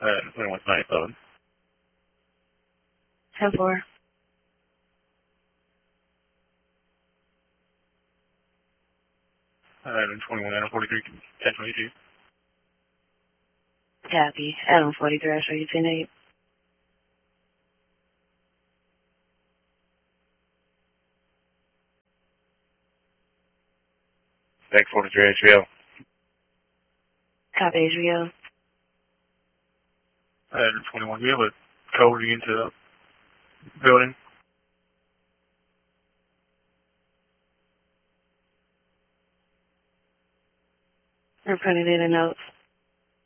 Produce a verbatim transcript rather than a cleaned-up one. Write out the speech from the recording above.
Uh, twenty-one ninety-seven. ten four. Item twenty-one, Adam forty-three, ten twenty-two. Copy. Adam forty-three, I'll show you ten eight. X forty-three, H B L. Copy, H B L. Item twenty-one, do you have a code to get into the building? We're printing in the notes.